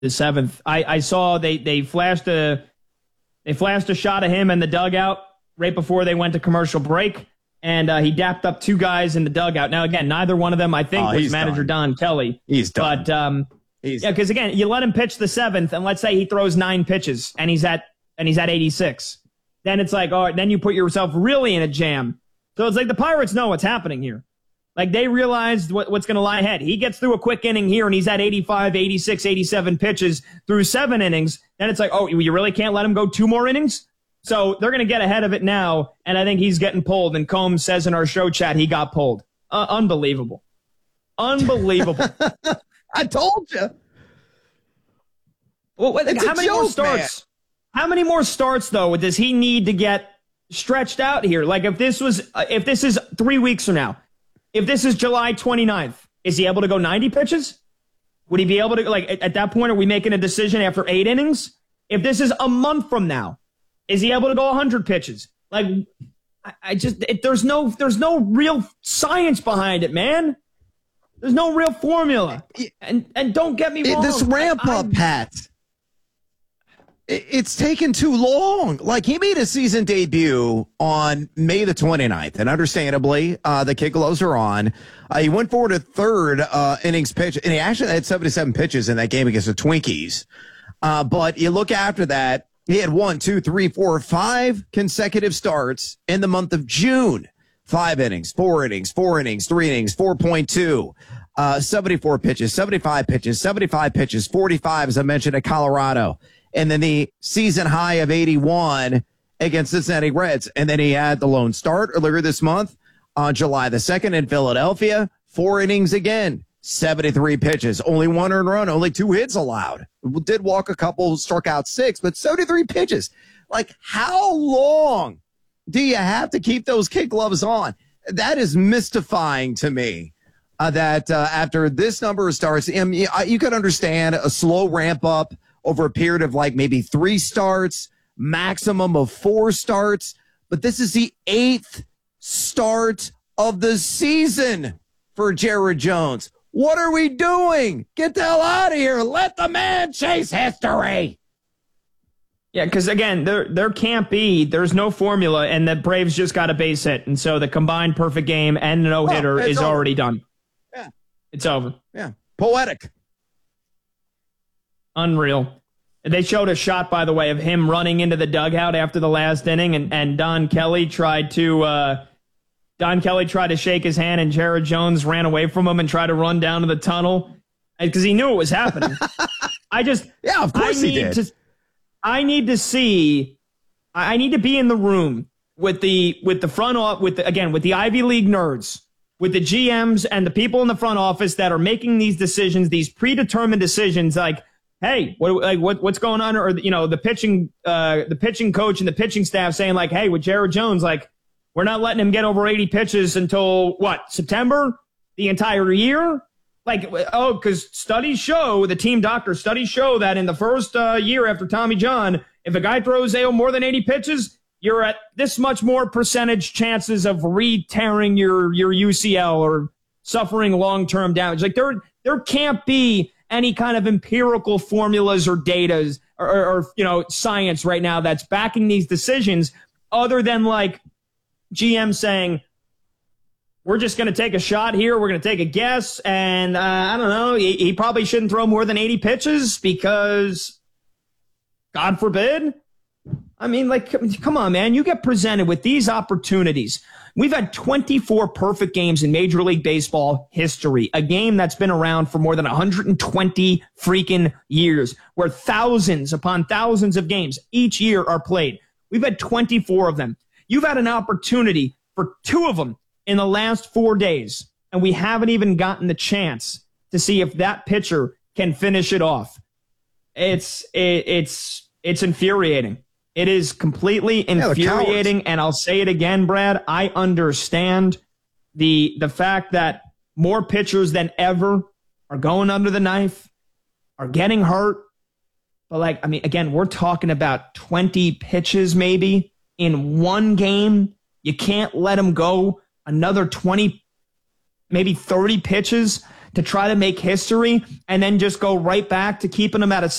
the seventh. I saw they flashed a shot of him in the dugout right before they went to commercial break, and he dapped up two guys in the dugout. Now, again, neither one of them, I think, was manager Don Kelly. He's done. But because again, you let him pitch the seventh, and let's say he throws 9 pitches, and he's at 86. Then it's like, all right, then you put yourself really in a jam. So it's like the Pirates know what's happening here. Like, they realized what's going to lie ahead. He gets through a quick inning here, and he's at 85, 86, 87 pitches through 7 innings. Then it's like, oh, you really can't let him go 2 more innings? So they're going to get ahead of it now, and I think he's getting pulled. And Combs says in our show chat he got pulled. Unbelievable. Unbelievable. I told you. Well, how many more starts? Man. How many more starts, though, does he need to get stretched out here? Like, if this is 3 weeks from now, if this is July 29th, is he able to go 90 pitches? Would he be able to, like, at that point, are we making a decision after 8 innings? If this is a month from now, is he able to go 100 pitches? Like, there's no real science behind it, man. There's no real formula. And don't get me wrong. This ramp up, Pat. It's taken too long. Like, he made a season debut on May the 29th, and understandably, the kid gloves are on. He went forward a third innings pitch, and he actually had 77 pitches in that game against the Twinkies. But you look after that, he had 5 consecutive starts in the month of June. 5 innings, 4 innings, 4 innings, 3 innings, 4.2, 74 pitches, 75 pitches, 75 pitches, 45, as I mentioned, at Colorado. And then the season high of 81 against Cincinnati Reds. And then he had the lone start earlier this month on July the 2nd in Philadelphia. 4 innings again, 73 pitches, only 1 earned run, only 2 hits allowed. Did walk a couple, struck out 6, but 73 pitches. Like, how long do you have to keep those kid gloves on? That is mystifying to me. That after this number of starts, you could understand a slow ramp up over a period of like maybe 3 starts, maximum of 4 starts. But this is the 8th start of the season for Jared Jones. What are we doing? Get the hell out of here. Let the man chase history. Yeah, because again, there can't be, there's no formula, and the Braves just got a base hit. And so the combined perfect game and the no-hitter is already done. Yeah. It's over. Yeah. Poetic. Unreal. They showed a shot, by the way, of him running into the dugout after the last inning, and Don Kelly tried to shake his hand, and Jared Jones ran away from him and tried to run down to the tunnel because he knew it was happening. Of course he did. I need to be in the room with the front office, with the Ivy League nerds, with the GMs and the people in the front office that are making these decisions, these predetermined decisions, like, hey, what's going on? Or, the pitching coach and the pitching staff saying, like, hey, with Jared Jones, like, we're not letting him get over 80 pitches until September, the entire year. Like, because studies show, the team doctor studies show that in the first year after Tommy John, if a guy throws more than 80 pitches, you're at this much more percentage chances of re-tearing your UCL or suffering long-term damage. Like, there can't be any kind of empirical formulas or data or science right now that's backing these decisions other than, like, GM saying, we're just going to take a shot here. We're going to take a guess. And I don't know. He probably shouldn't throw more than 80 pitches because, God forbid. I mean, like, come on, man. You get presented with these opportunities. We've had 24 perfect games in Major League Baseball history, a game that's been around for more than 120 freaking years, where thousands upon thousands of games each year are played. We've had 24 of them. You've had an opportunity for 2 of them in the last 4 days, and we haven't even gotten the chance to see if that pitcher can finish it off. It's infuriating. It is completely infuriating, and I'll say it again, Brad. I understand the fact that more pitchers than ever are going under the knife, are getting hurt. But, like, I mean, again, we're talking about 20 pitches maybe in one game. You can't let them go another 20, maybe 30 pitches to try to make history and then just go right back to keeping him at a